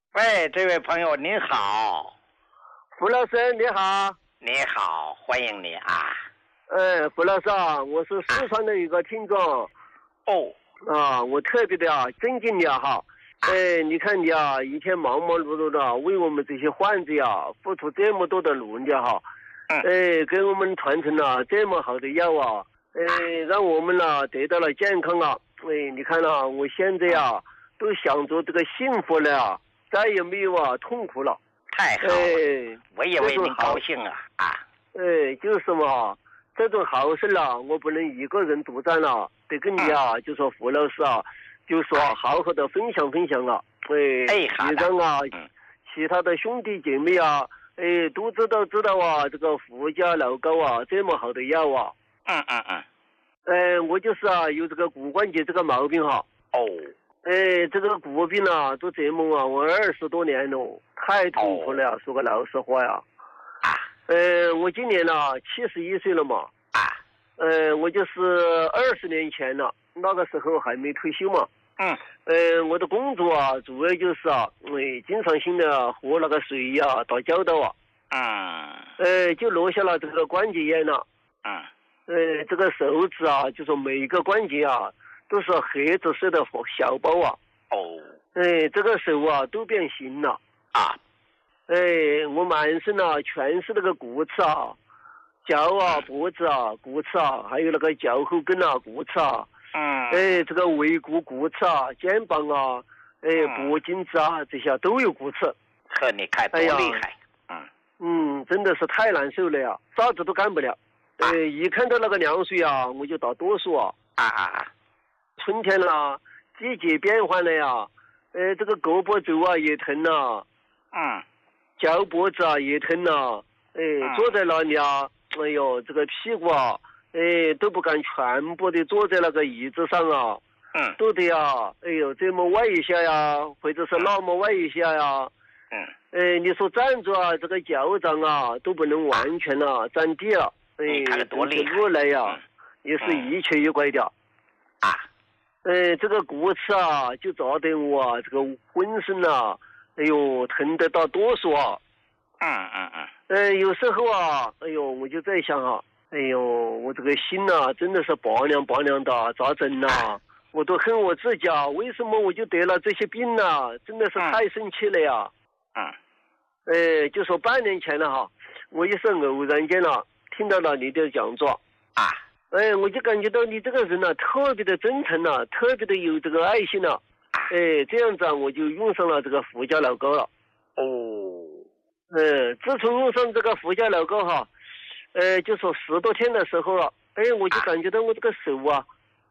喂，这位朋友您好。 胡老师你好。 你好，欢迎你啊。 胡老师啊，我是四川的一个听众。我特别的尊敬你哈。你看你一天忙忙碌碌的为我们这些患者付出这么多的努力哈。给我们传承了这么好的药让我们得到了健康你看我现在都想着这个幸福了再也没有痛苦了。 太好了，我也为您高兴就是嘛，这种好事我不能一个人独占了，得跟你就说胡老师就说好好的分享分享好让其他的兄弟姐妹都知道这个胡家老高这么好的药我就是有这个骨关节这个毛病这个骨病都折磨我20多年了，太痛苦了，说个老实话我今年71岁了嘛我就是20年前了，那个时候还没退休嘛我的工作主要就是经常性的和那个水打交道就落下了这个关节炎了这个手指就说每个关节都是黑紫色的小包这个手都变形了我满身全是那个骨刺脚脖子骨刺还有那个脚后跟骨刺这个尾骨骨刺肩膀脖颈子这些都有骨刺。 呵，你看多厉害真的是太难受了啥子都干不了一看到那个凉水我就打哆嗦春天了，季节变换了这个胳膊肘也疼了脚脖子也疼了坐在那里这个屁股都不敢全部的坐在那个椅子上都得这么歪一下或者是那么歪一下你说站着这个脚掌都不能完全站地了多厉害路来也是一瘸一拐的这个骨刺就砸得我这个浑身疼得到哆嗦有时候我就在想我这个心真的是拔凉拔凉的咋整我都恨我自己为什么我就得了这些病真的是太生气了就说半年前了我也是偶然间听到了你的讲座我就感觉到你这个人特别的真诚特别的有这个爱心这样子我就用上了这个胡家老高了自从用上这个胡家老高就说10多天的时候我就感觉到我这个手